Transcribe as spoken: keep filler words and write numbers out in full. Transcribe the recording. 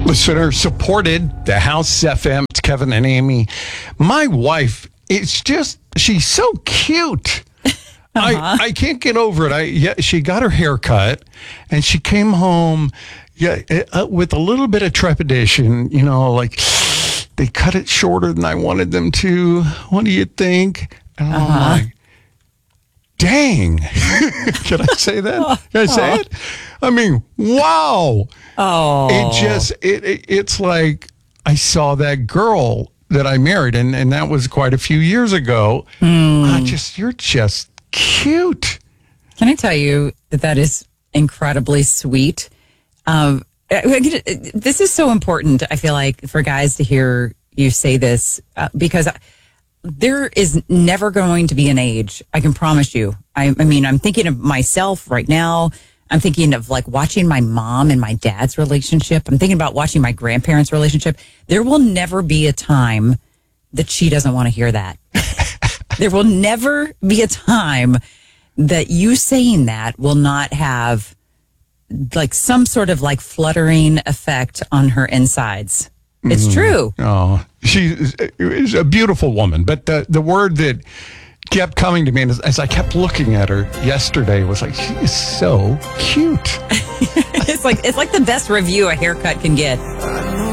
Listener supported the House F M. It's Kevin and Amy. My wife, it's just, she's so cute. Uh-huh. I, I can't get over it. I yeah, she got her hair cut and she came home yeah, uh, with a little bit of trepidation, you know, like they cut it shorter than I wanted them to. What do you think? And uh-huh. I'm like, dang. Can I say that? Can I say it? I mean, wow. Oh. It just, it, it it's like I saw that girl that I married, and, and that was quite a few years ago. Mm. I just, you're just cute. Can I tell you that that is incredibly sweet? Um, this is so important, I feel like, for guys to hear you say this, uh, because there is never going to be an age, I can promise you. I, I mean, I'm thinking of myself right now. I'm thinking of like watching my mom and my dad's relationship. I'm thinking about watching my grandparents' relationship. There will never be a time that she doesn't want to hear that. There will never be a time that you saying that will not have like some sort of like fluttering effect on her insides. It's true. Oh, she is a beautiful woman. But the, the word that kept coming to me as, as I kept looking at her yesterday was like, she is so cute. It's like it's like the best review a haircut can get.